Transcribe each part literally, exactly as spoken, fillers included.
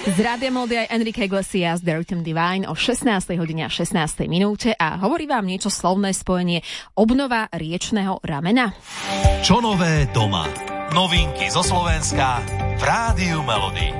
Z Rádia Melody aj Enrique Iglesias, The Rhythm Divine o šestnástej hodine a šestnástej minúte a hovorí vám niečo slovné spojenie obnova riečneho ramena. Čo nové doma? Novinky zo Slovenska v Rádiu Melody.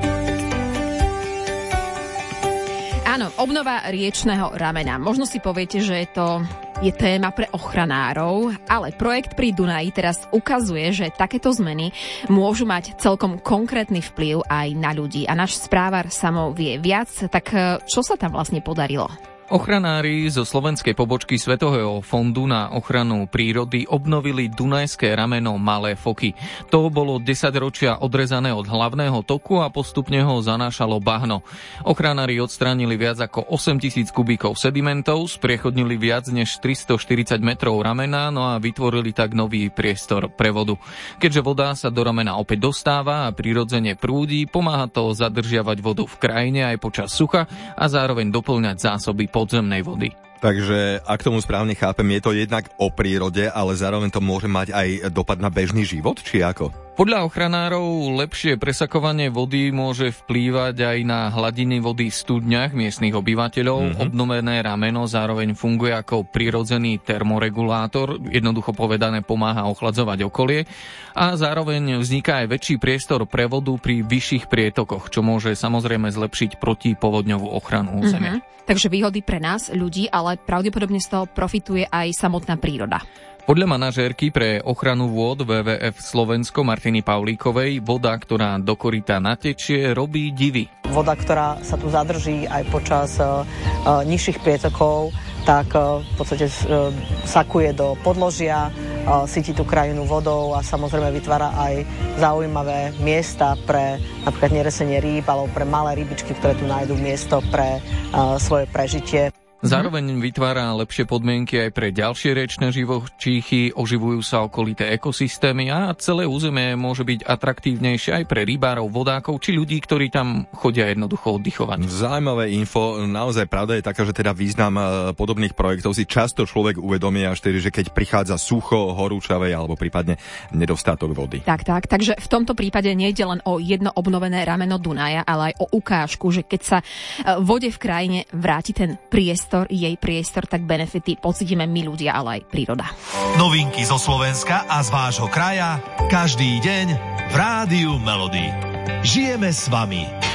Áno, obnova riečneho ramena. Možno si poviete, že je to je téma pre ochranárov, ale projekt pri Dunaji teraz ukazuje, že takéto zmeny môžu mať celkom konkrétny vplyv aj na ľudí. A náš správar Samo vie viac, tak čo sa tam vlastne podarilo? Ochranári zo slovenskej pobočky Svetového fondu na ochranu prírody obnovili dunajské rameno Malé Foky. To bolo desaťročia odrezané od hlavného toku a postupne ho zanášalo bahno. Ochranári odstránili viac ako osemtisíc kubíkov sedimentov, spriechodnili viac než tristoštyridsať metrov ramena, no a vytvorili tak nový priestor pre vodu. Keďže voda sa do ramena opäť dostáva a prirodzene prúdi, pomáha to zadržiavať vodu v krajine aj počas sucha a zároveň doplňať zásoby podzemnej vody. Takže, ak tomu správne chápem, je to jednak o prírode, ale zároveň to môže mať aj dopad na bežný život, či ako? Podľa ochranárov lepšie presakovanie vody môže vplývať aj na hladiny vody v studniach miestnych obyvateľov. Mm-hmm. Obnovené rameno zároveň funguje ako prirodzený termoregulátor, jednoducho povedané pomáha ochladzovať okolie a zároveň vzniká aj väčší priestor pre vodu pri vyšších prietokoch, čo môže samozrejme zlepšiť protipovodňovú ochranu územia. Mm-hmm. Takže výhody pre nás, ľudí, ale pravdepodobne z toho profituje aj samotná príroda. Podľa manažérky pre ochranu vôd vé vé ef Slovensko Martiny Pavlíkovej, voda, ktorá do koryta natečie, robí divy. Voda, ktorá sa tu zadrží aj počas uh, uh, nižších prietokov, tak uh, v podstate uh, sakuje do podložia, uh, sytí tú krajinu vodou a samozrejme vytvára aj zaujímavé miesta pre napríklad neresenie rýb alebo pre malé rybičky, ktoré tu nájdú miesto pre uh, svoje prežitie. Zároveň vytvára lepšie podmienky aj pre ďalšie riečne živočíchy, oživujú sa okolité ekosystémy a celé územie môže byť atraktívnejšie aj pre rybárov, vodákov či ľudí, ktorí tam chodia jednoducho oddychovať. Zaujímavé info, naozaj pravda je taká, že teda význam podobných projektov si často človek uvedomí až tedy, že keď prichádza sucho, horúčavé alebo prípadne nedostatok vody. Tak, tak, takže v tomto prípade nejde len o jedno obnovené rameno Dunaja, ale aj o ukážku, že keď sa vode v krajine vráti ten priestor, jej priestor, tak benefity pocítime my ľudia, ale aj príroda. Novinky zo Slovenska a z vášho kraja každý deň v Rádiu Melody. Žijeme s vami.